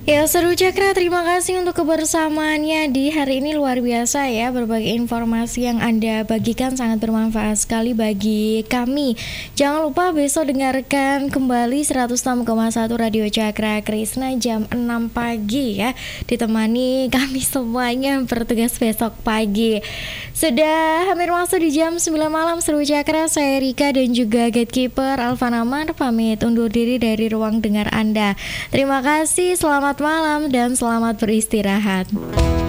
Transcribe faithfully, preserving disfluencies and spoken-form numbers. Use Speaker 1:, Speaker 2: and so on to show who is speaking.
Speaker 1: Ya Seru Cakra, terima kasih untuk kebersamaannya di hari ini, luar biasa ya. Berbagai informasi yang Anda bagikan sangat bermanfaat sekali bagi kami. Jangan lupa besok dengarkan kembali seratus enam koma satu Radio Cakra Krisna jam enam pagi ya. Ditemani kami semuanya bertugas besok pagi. Sudah hampir masuk di jam sembilan malam Seru Cakra. Saya Rika dan juga Gatekeeper Alvan Amar pamit undur diri dari ruang dengar Anda. Terima kasih, selamat malam dan selamat beristirahat.